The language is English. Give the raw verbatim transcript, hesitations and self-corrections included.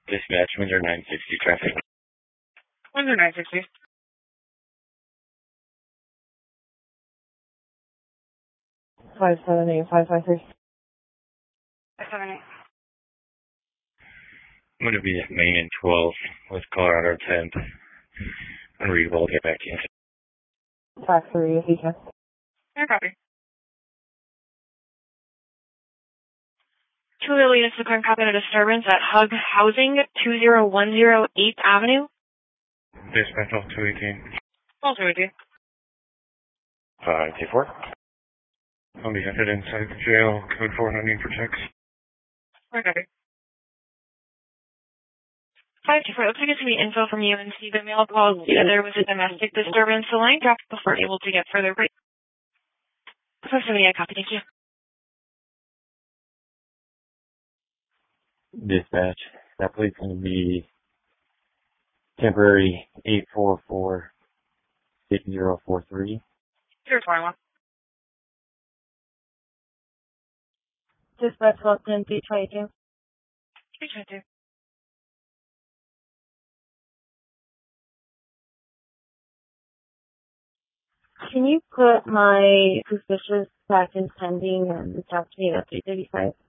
Dispatch, Windsor nine sixty traffic. Windsor nine sixty. five seven eight five five three. five seven eight. I'm going to be at Main and twelve with Colorado tenth. Unreadable, I'll get back to you. five three if you can. Fair copy. Two of the units to current copy of a disturbance at Hug Housing, two zero one zero eighth Avenue. Dispatch, all two eighteen. All two eighteen. five two four. I'll be headed inside the jail, code four ninety for checks. Fair copy. five two four, looks like it's going to be info from U N C. The mail called that there was a domestic disturbance. The line dropped before able to get further break. five seven eight, copy, thank you. Dispatch, that plate's going to be temporary eight four four six zero four three. zero twenty-one. Dispatch Wilson three twenty-two. three twenty-two. Can you put my suspicious back in pending and reach out to me at three thirty-five?